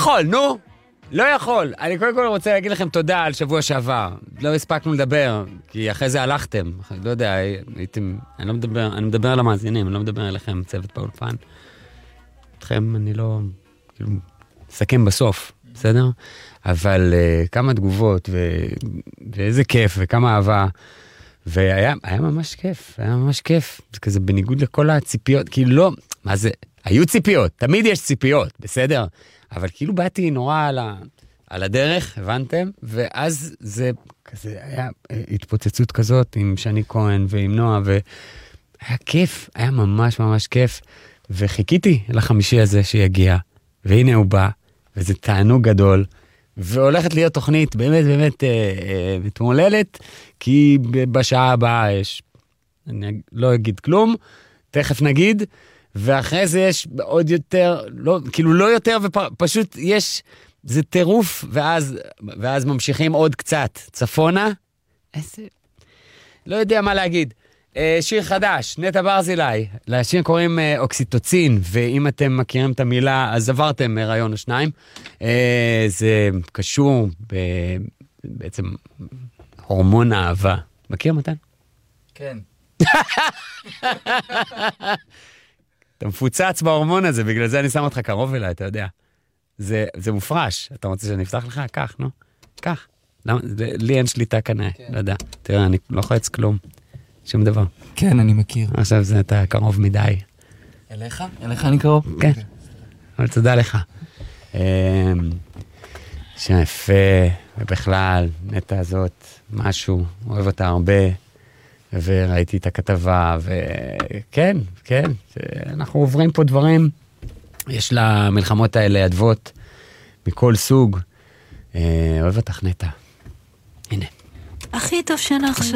יכול, נו. לא יכול. אני קודם כל רוצה להגיד לכם תודה על שבוע שעבר. לא הספקנו לדבר, כי אחרי זה הלכתם. לא יודע, הייתם... אני מדבר על המאזינים, אני לא מדבר עליכם, צוות באולפן. אתכם אני לא... כאילו, אסכם בסוף, בסדר? אבל כמה תגובות, ואיזה כיף, וכמה אהבה. והיה ממש כיף, היה ממש כיף. זה כזה בניגוד לכל הציפיות, כאילו לא... מה זה? היו ציפיות, תמיד יש ציפיות, בסדר? אבל כאילו באתי נורא על הדרך, הבנתם? ואז זה כזה היה התפוצצות כזאת עם שני כהן ועם נועה, והיה כיף, היה ממש ממש כיף, וחיכיתי לחמישי הזה שיגיע, והנה הוא בא, וזה תענוג גדול, והולכת להיות תוכנית באמת באמת מתמוללת, כי בשעה הבאה יש, אני לא אגיד כלום, תכף נגיד, ואחרי זה יש עוד יותר, לא, כאילו לא יותר, ופשוט יש, זה טירוף, ואז ממשיכים עוד קצת. צפונה? איזה... לא יודע מה להגיד. שיר חדש, נטע ברזילי. לשיר קוראים אוקסיטוצין, ואם אתם מכירים את המילה, אז עברתם רעיון או שניים. זה קשור בעצם הורמון האהבה. מכיר מתן? כן. אתה מפוצץ בהורמון הזה, בגלל זה אני שם אותך קרוב אליי, אתה יודע. זה מופרש. אתה רוצה שאני אפתח לך? כך, נו. כך. לי אין שליטה כנראה, לא יודע. תראה, אני לא חועץ כלום. שום דבר. כן, אני מכיר. עכשיו זה אתה קרוב מדי. אליך? אליך אני קרוב? כן. אבל תודה לך. שיפה, ובכלל, נטע הזאת, משהו, אוהב אותה הרבה. וראיתי את הכתבה, וכן, כן, אנחנו עוברים פה דברים, יש למלחמות האלה אדוות מכל סוג, אוהב אותך נטע. הנה. הכי טוב שלך